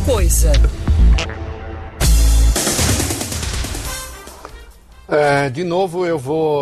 coisa. De novo, eu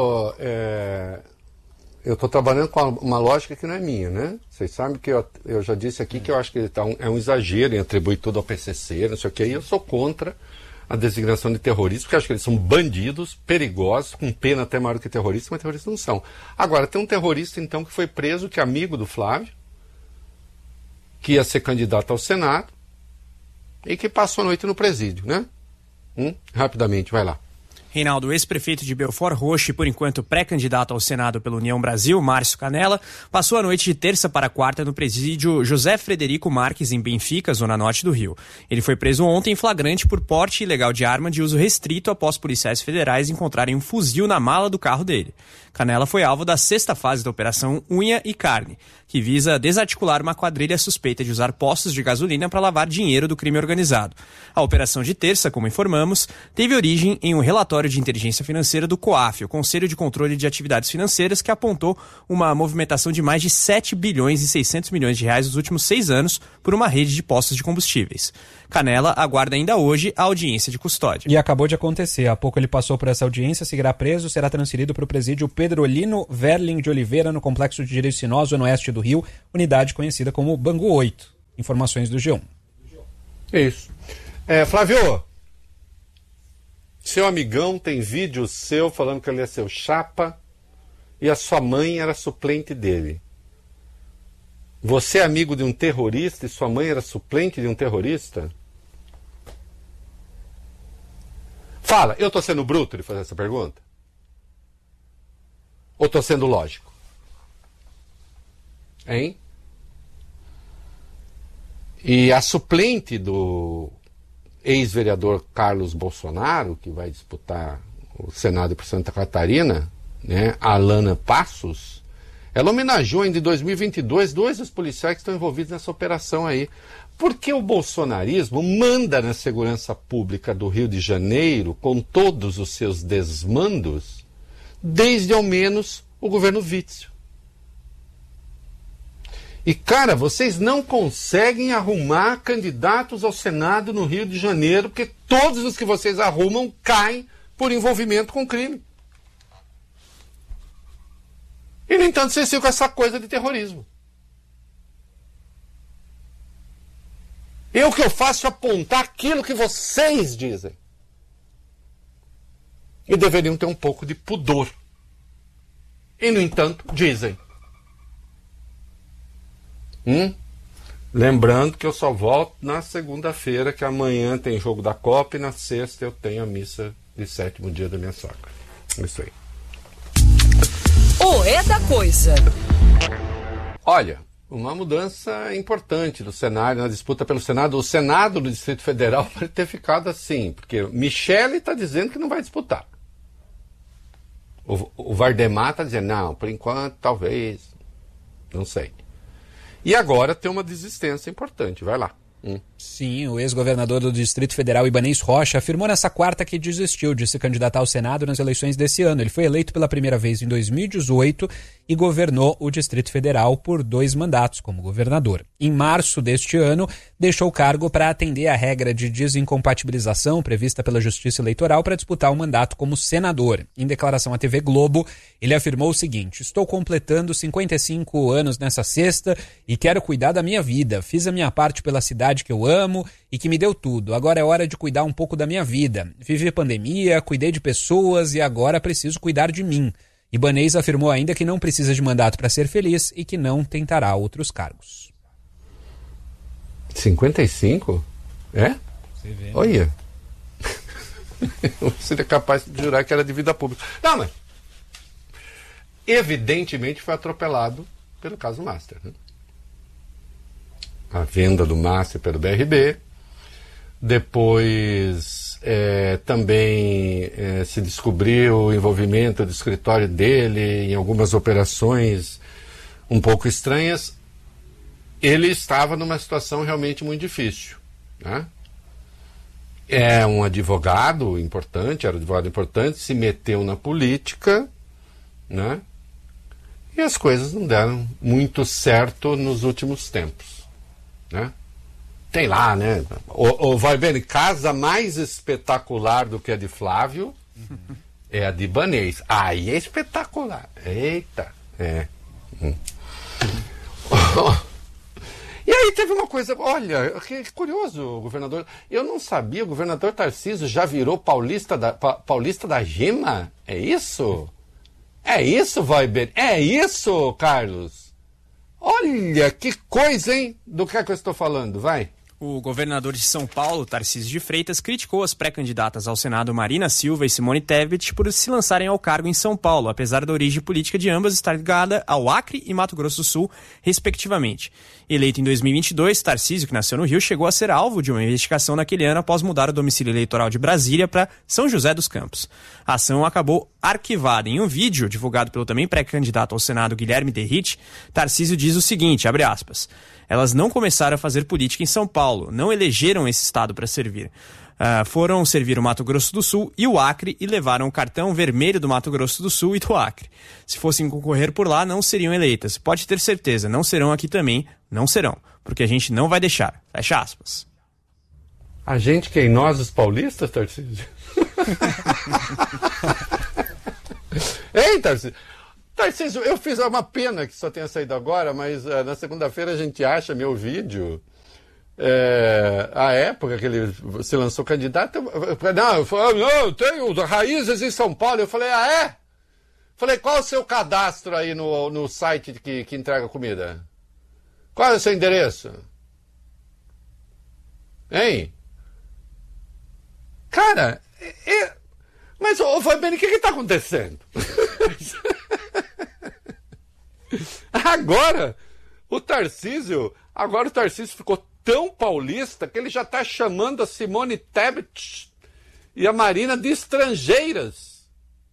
estou trabalhando com uma lógica que não é minha, né? Vocês sabem que eu já disse aqui que eu acho que é um exagero em atribuir tudo ao PCC, não sei o que, e eu sou contra a designação de terroristas, porque eu acho que eles são bandidos, perigosos, com pena até maior que terroristas, mas terroristas não são. Agora, tem um terrorista, então, que foi preso, que é amigo do Flávio, que ia ser candidato ao Senado, e que passou a noite no presídio, né? Rapidamente, vai lá. Reinaldo, ex-prefeito de Belford Roxo e, por enquanto, pré-candidato ao Senado pela União Brasil, Márcio Canella, passou a noite de terça para quarta no presídio José Frederico Marques, em Benfica, zona norte do Rio. Ele foi preso ontem em flagrante por porte ilegal de arma de uso restrito após policiais federais encontrarem um fuzil na mala do carro dele. Canella foi alvo da sexta fase da Operação Unha e Carne, que visa desarticular uma quadrilha suspeita de usar postos de gasolina para lavar dinheiro do crime organizado. A operação de terça, como informamos, teve origem em um relatório de inteligência financeira do COAF, o Conselho de Controle de Atividades Financeiras, que apontou uma movimentação de mais de 7 bilhões e 600 milhões de reais nos últimos 6 anos por uma rede de postos de combustíveis. Canella aguarda ainda hoje a audiência de custódia. E acabou de acontecer. Há pouco ele passou por essa audiência, seguirá preso, será transferido para o presídio Pedrolino Verling de Oliveira, no Complexo de Direito Sinoso, no oeste do Rio, unidade conhecida como Bangu 8. Informações do G1. Isso. Flávio, seu amigão tem vídeo seu falando que ele é seu chapa e a sua mãe era suplente dele. Você é amigo de um terrorista e sua mãe era suplente de um terrorista? Fala, eu estou sendo bruto de fazer essa pergunta? Ou estou sendo lógico? Hein? E a suplente do ex-vereador Carlos Bolsonaro, que vai disputar o Senado por Santa Catarina, né, a Alana Passos, ela homenageou ainda em 2022 dois dos policiais que estão envolvidos nessa operação aí. Porque o bolsonarismo manda na segurança pública do Rio de Janeiro, com todos os seus desmandos, desde ao menos o governo Witzel. E, cara, vocês não conseguem arrumar candidatos ao Senado no Rio de Janeiro, porque todos os que vocês arrumam caem por envolvimento com crime. E, no entanto, vocês ficam com essa coisa de terrorismo. E o que eu faço é apontar aquilo que vocês dizem. E deveriam ter um pouco de pudor. E, no entanto, dizem. Lembrando que eu só volto na segunda-feira, que amanhã tem jogo da Copa, e na sexta eu tenho a missa de 7º dia da minha sogra. Isso aí. O É da Coisa. Olha, uma mudança importante do cenário, na disputa pelo Senado. O Senado do Distrito Federal pode ter ficado assim, porque Michele está dizendo que não vai disputar. O Vardemar está dizendo, não, por enquanto, talvez, não sei. E agora tem uma desistência importante, vai lá. Sim, o ex-governador do Distrito Federal, Ibanez Rocha, afirmou nessa quarta que desistiu de se candidatar ao Senado nas eleições desse ano. Ele foi eleito pela primeira vez em 2018 e governou o Distrito Federal por 2 mandatos como governador. Em março deste ano, deixou o cargo para atender à regra de desincompatibilização prevista pela Justiça Eleitoral para disputar o mandato como senador. Em declaração à TV Globo, ele afirmou o seguinte: estou completando 55 anos nessa sexta e quero cuidar da minha vida. Fiz a minha parte pela cidade que eu amo e que me deu tudo. Agora é hora de cuidar um pouco da minha vida. Vivi pandemia, cuidei de pessoas e agora preciso cuidar de mim. Ibanez afirmou ainda que não precisa de mandato para ser feliz e que não tentará outros cargos. 55? É? Você vê, né? Olha. Eu seria capaz de jurar que era de vida pública. Não, mas evidentemente foi atropelado pelo caso Master, né? A venda do Master pelo BRB. Depois também se descobriu o envolvimento do escritório dele em algumas operações um pouco estranhas. Ele estava numa situação realmente muito difícil, né? É um advogado importante, era um advogado importante, se meteu na política, né? E as coisas não deram muito certo nos últimos tempos, né? Tem lá, né? Vai ver, casa mais espetacular do que a de Flávio é a de Ibanez. Aí é espetacular. Eita. E aí teve uma coisa, olha, que curioso, governador. Eu não sabia, o governador Tarcísio já virou paulista da Gema? É isso? É isso, Weber? É isso, Carlos? Olha, que coisa, hein? Do que é que eu estou falando? Vai. O governador de São Paulo, Tarcísio de Freitas, criticou as pré-candidatas ao Senado Marina Silva e Simone Tebet por se lançarem ao cargo em São Paulo, apesar da origem política de ambas estar ligada ao Acre e Mato Grosso do Sul, respectivamente. Eleito em 2022, Tarcísio, que nasceu no Rio, chegou a ser alvo de uma investigação naquele ano após mudar o domicílio eleitoral de Brasília para São José dos Campos. A ação acabou arquivada. Em um vídeo divulgado pelo também pré-candidato ao Senado Guilherme Derrite, Tarcísio diz o seguinte, abre aspas, elas não começaram a fazer política em São Paulo, não elegeram esse estado para servir. Foram servir o Mato Grosso do Sul e o Acre e levaram o cartão vermelho do Mato Grosso do Sul e do Acre. Se fossem concorrer por lá, não seriam eleitas. Pode ter certeza, não serão aqui também, não serão, porque a gente não vai deixar. Fecha aspas. A gente quem? Nós os paulistas, Tarcísio? Ei, Tarcísio. Tarcísio, eu fiz uma pena que só tenha saído agora, mas na segunda-feira a gente acha meu vídeo. A época que ele se lançou candidato, eu tenho raízes em São Paulo. Eu falei, é? Falei, qual é o seu cadastro aí no site que entrega comida? Qual é o seu endereço? Hein? Cara, mas, Fabiano, o que está acontecendo? Agora o Tarcísio ficou tão paulista que ele já está chamando a Simone Tebet e a Marina de estrangeiras.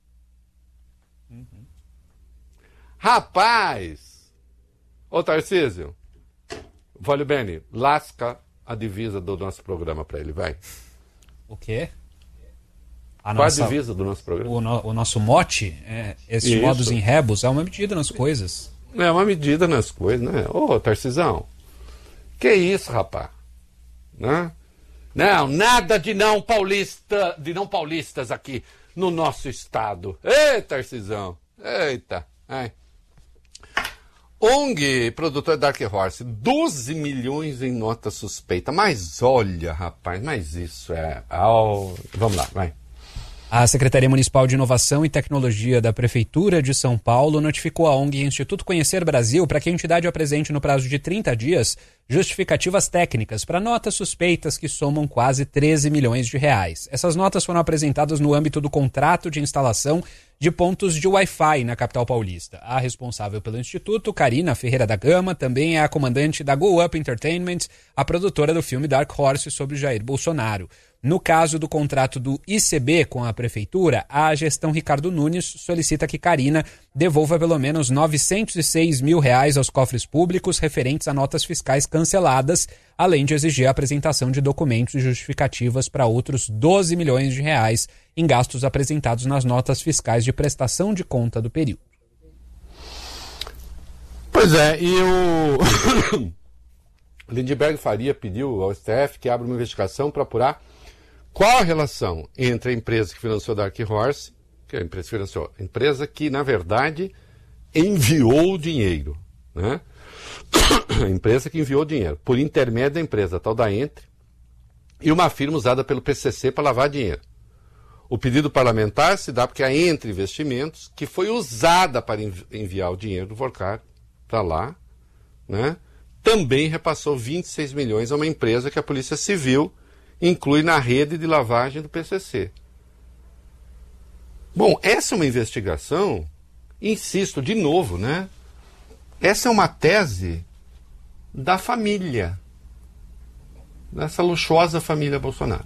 Rapaz! Ô Tarcísio, Vale Bene, lasca a divisa do nosso programa para ele, vai. O quê? Qual a divisa do nosso programa? O nosso mote, esses modos em rebus, é uma medida nas coisas. É uma medida nas coisas, né? Ô, Tarcisão, que isso, rapaz? Né? Não, nada de não paulistas aqui no nosso estado. Ei, Tarcisão, eita. Ai. ONG, produtora Dark Horse, 12 milhões em nota suspeita. Mas olha, rapaz, mas isso é... Vamos lá, vai. A Secretaria Municipal de Inovação e Tecnologia da Prefeitura de São Paulo notificou a ONG Instituto Conhecer Brasil para que a entidade apresente no prazo de 30 dias justificativas técnicas para notas suspeitas que somam quase 13 milhões de reais. Essas notas foram apresentadas no âmbito do contrato de instalação de pontos de Wi-Fi na capital paulista. A responsável pelo Instituto, Karina Ferreira da Gama, também é a comandante da Go Up Entertainment, a produtora do filme Dark Horse sobre Jair Bolsonaro. No caso do contrato do ICB com a Prefeitura, a gestão Ricardo Nunes solicita que Karina devolva pelo menos R$ 906 mil aos cofres públicos referentes a notas fiscais canceladas, além de exigir a apresentação de documentos e justificativas para outros 12 milhões de reais em gastos apresentados nas notas fiscais de prestação de conta do período. Pois é, e o Lindbergh Faria pediu ao STF que abra uma investigação para apurar qual a relação entre a empresa que financiou Dark Horse, que é a empresa que financiou, a empresa que, na verdade, enviou o dinheiro, né? A empresa que enviou o dinheiro, por intermédio da empresa, tal da Entre, e uma firma usada pelo PCC para lavar dinheiro. O pedido parlamentar se dá porque a Entre Investimentos, que foi usada para enviar o dinheiro do Vorcar para lá, né? Também repassou 26 milhões a uma empresa que a Polícia Civil inclui na rede de lavagem do PCC. Bom, essa é uma investigação, insisto, de novo, né? Essa é uma tese da família, dessa luxuosa família Bolsonaro.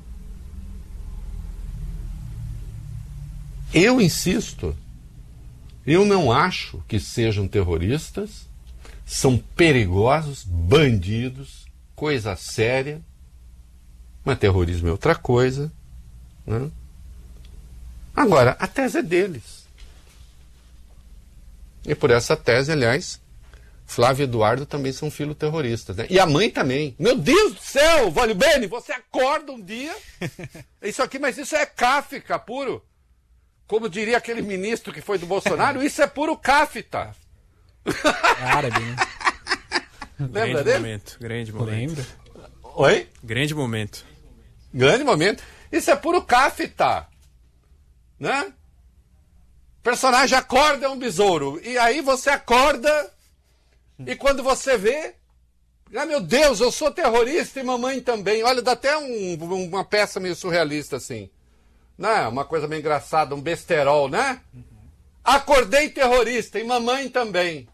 Eu insisto, eu não acho que sejam terroristas, são perigosos, bandidos, coisa séria. Mas terrorismo é outra coisa, né? Agora, a tese é deles. E por essa tese, aliás, Flávio e Eduardo também são filhos terroristas, né? E a mãe também. Meu Deus do céu, Vale Bene, você acorda um dia... Isso aqui, mas isso é Kafka puro. Como diria aquele ministro que foi do Bolsonaro, isso é puro Kafta. Árabe, né? Lembra dele? Grande momento. Lembro. Oi? Grande momento. Grande momento. Isso é puro Kafta. Né? Personagem acorda é um besouro. E aí você acorda e quando você vê... Ah, meu Deus, eu sou terrorista e mamãe também. Olha, dá até uma peça meio surrealista assim. Né? Uma coisa meio engraçada, um besterol, né? Acordei terrorista e mamãe também.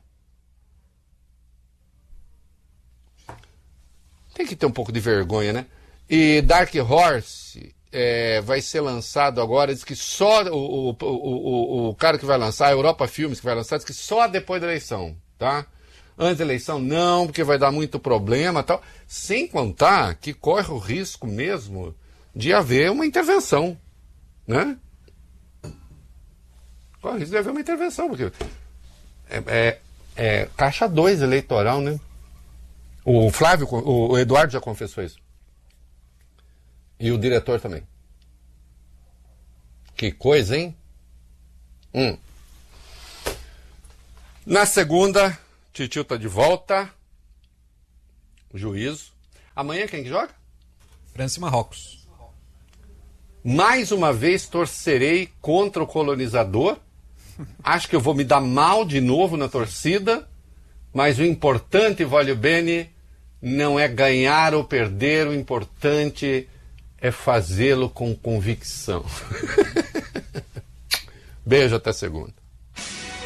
Tem que ter um pouco de vergonha, né? E Dark Horse vai ser lançado agora, diz que só o cara que vai lançar, a Europa Filmes que vai lançar, diz que só depois da eleição, tá? Antes da eleição não, porque vai dar muito problema e tal. Sem contar que corre o risco mesmo de haver uma intervenção, né? Corre o risco de haver uma intervenção, porque caixa 2 eleitoral, né? O Eduardo já confessou isso. E o diretor também. Que coisa, hein? Na segunda, Titio tá de volta. Juízo. Amanhã quem que joga? França e Marrocos. Mais uma vez torcerei contra o colonizador. Acho que eu vou me dar mal de novo na torcida. Mas o importante, Voglio Bene, não é ganhar ou perder. O importante é fazê-lo com convicção. Beijo, até segunda.